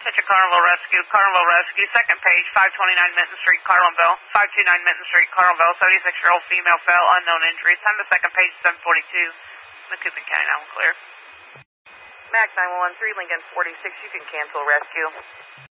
Such a Carnival Rescue, second page, 529 Minton Street, Carlinville, 529 Minton Street, Carlinville, 76-year-old female fell, unknown injuries. Time the second page, 742, Macoupin County, now clear. MAC 913, Lincoln 46, you can cancel rescue.